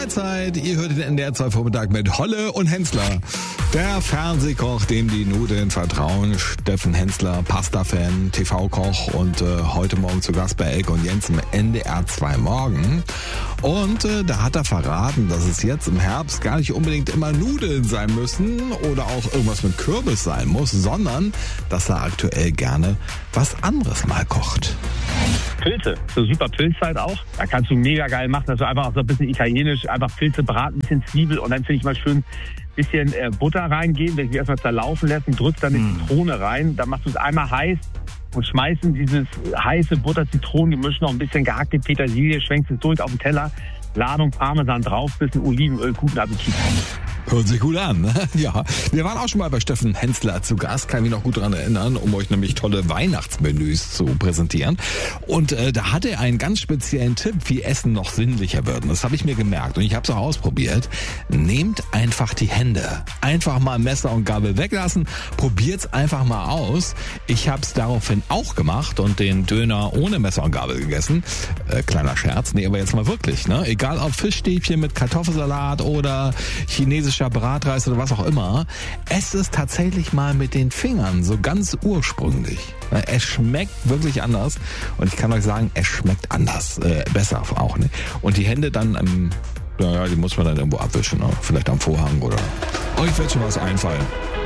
NDR-Zeit. Ihr hört den NDR-Zeit Vormittag mit Holle und Hensler. Der Fernsehkoch, dem die Nudeln vertrauen. Steffen Hensler, Pasta-Fan, TV-Koch und heute Morgen zu Gast bei Elke und Jens im NDR 2 Morgen. Und da hat er verraten, dass es jetzt im Herbst gar nicht unbedingt immer Nudeln sein müssen oder auch irgendwas mit Kürbis sein muss, sondern dass er aktuell gerne was anderes mal kocht. Pilze, so super Pilzzeit auch. Da kannst du mega geil machen, dass du einfach so ein bisschen italienisch, einfach Pilze braten, ein bisschen Zwiebel und dann finde ich mal schön ein bisschen Butter reingeben, wenn ich erstmal zerlaufen lässt und drückst dann die Zitrone rein. Dann machst du es einmal heiß und schmeißt in dieses heiße Butter-Zitronen-Gemisch noch ein bisschen gehackte Petersilie, schwenkst es durch auf den Teller, Ladung Parmesan drauf, bisschen Olivenöl, guten Appetit. Hört sich gut an, ne? Ja. Wir waren auch schon mal bei Steffen Hensler zu Gast, kann mich noch gut daran erinnern, um euch nämlich tolle Weihnachtsmenüs zu präsentieren. Und da hat er einen ganz speziellen Tipp, wie Essen noch sinnlicher wird. Und das habe ich mir gemerkt und ich habe es auch ausprobiert. Nehmt einfach die Hände. Einfach mal Messer und Gabel weglassen. Probiert's einfach mal aus. Ich habe es daraufhin auch gemacht und den Döner ohne Messer und Gabel gegessen. Kleiner Scherz, nee, aber jetzt mal wirklich, ne? Egal ob Fischstäbchen mit Kartoffelsalat oder chinesischer Bratreis oder was auch immer. Esst es tatsächlich mal mit den Fingern, so ganz ursprünglich. Es schmeckt wirklich anders und ich kann euch sagen, es schmeckt anders. Besser auch, ne? Und die Hände dann, die muss man dann irgendwo abwischen, ne? Vielleicht am Vorhang oder euch wird schon was einfallen.